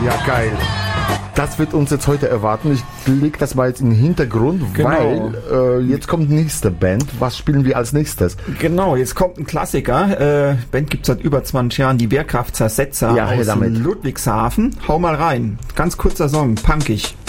Ja, geil. Das wird uns jetzt heute erwarten. Ich lege das mal jetzt in den Hintergrund, weil jetzt kommt die nächste Band. Was spielen wir als nächstes? Genau, jetzt kommt ein Klassiker. Band gibt's seit über 20 Jahren, die Wehrkraft Zersetzer aus Ludwigshafen. Hau mal rein. Ganz kurzer Song, punkig.